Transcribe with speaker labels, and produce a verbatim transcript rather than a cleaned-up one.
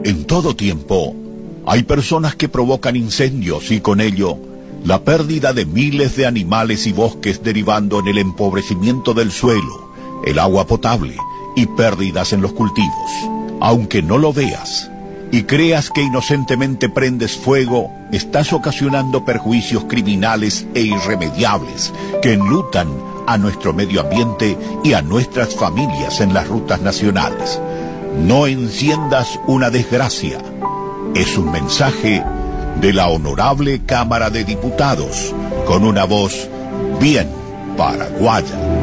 Speaker 1: En todo tiempo, hay personas que provocan incendios y con ello la pérdida de miles de animales y bosques, derivando en el empobrecimiento del suelo, el agua potable y pérdidas en los cultivos. Aunque no lo veas y creas que inocentemente prendes fuego, estás ocasionando perjuicios criminales e irremediables que enlutan a nuestro medio ambiente y a nuestras familias en las rutas nacionales. No enciendas una desgracia. Es un mensaje de la Honorable Cámara de Diputados, con una voz bien paraguaya.